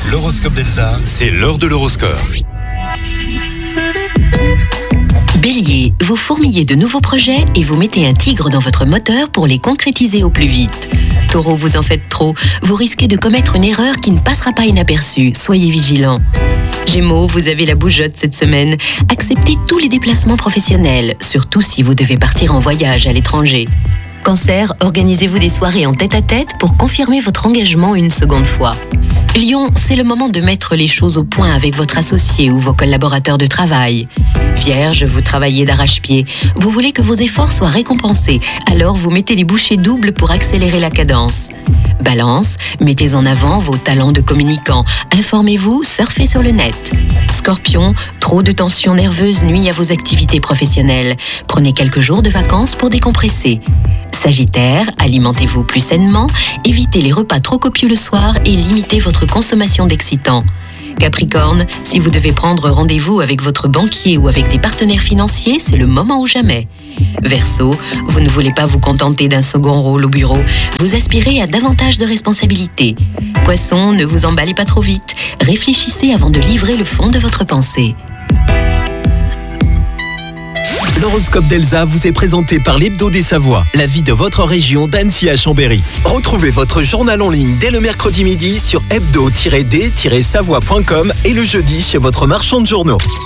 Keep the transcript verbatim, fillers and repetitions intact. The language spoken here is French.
L'horoscope d'Elsa, c'est l'heure de l'horoscope. Bélier, vous fourmillez de nouveaux projets et vous mettez un tigre dans votre moteur pour les concrétiser au plus vite. Taureau, vous en faites trop, vous risquez de commettre une erreur qui ne passera pas inaperçue, soyez vigilant. Gémeaux, vous avez la bougeotte cette semaine, acceptez tous les déplacements professionnels, surtout si vous devez partir en voyage à l'étranger. Cancer, organisez-vous des soirées en tête-à-tête pour confirmer votre engagement une seconde fois. Lion, c'est le moment de mettre les choses au point avec votre associé ou vos collaborateurs de travail. Vierge, vous travaillez d'arrache-pied. Vous voulez que vos efforts soient récompensés, alors vous mettez les bouchées doubles pour accélérer la cadence. Balance, mettez en avant vos talents de communicant. Informez-vous, surfez sur le net. Scorpion, trop de tension nerveuse nuit à vos activités professionnelles. Prenez quelques jours de vacances pour décompresser. Sagittaire, alimentez-vous plus sainement, évitez les repas trop copieux le soir et limitez votre consommation d'excitants. Capricorne, si vous devez prendre rendez-vous avec votre banquier ou avec des partenaires financiers, c'est le moment ou jamais. Verseau, vous ne voulez pas vous contenter d'un second rôle au bureau, vous aspirez à davantage de responsabilités. Poisson, ne vous emballez pas trop vite, réfléchissez avant de livrer le fond de votre pensée. L'horoscope d'Elsa vous est présenté par l'Hebdo des Savoies, la vie de votre région d'Annecy à Chambéry. Retrouvez votre journal en ligne dès le mercredi midi sur hebdo tiret d tiret savoie point com et le jeudi chez votre marchand de journaux.